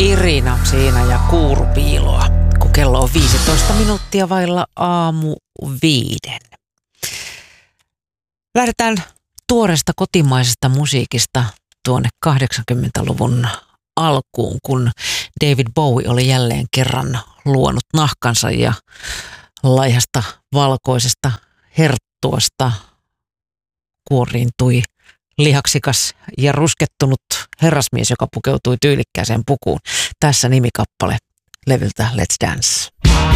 Irina siinä ja kuurupiiloa, kun kello on 15 minuuttia vailla aamu 5. Lähdetään tuoreesta kotimaisesta musiikista tuonne 80-luvun alkuun, kun David Bowie oli jälleen kerran luonut nahkansa ja laihasta valkoisesta herttuasta kuoriintui lihaksikas ja ruskettunut herrasmies, joka pukeutui tyylikkääseen pukuun. Tässä nimikappale levyltä Let's Dance.